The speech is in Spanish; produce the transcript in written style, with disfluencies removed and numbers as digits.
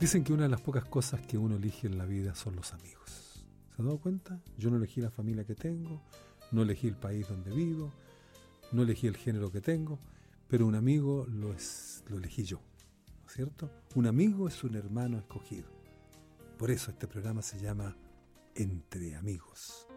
Dicen que una de las pocas cosas que uno elige en la vida son los amigos. ¿Se ha dado cuenta? Yo no elegí la familia que tengo, no elegí el país donde vivo, no elegí el género que tengo, pero un amigo lo elegí yo, ¿no es cierto? Un amigo es un hermano escogido. Por eso este programa se llama Entre Amigos.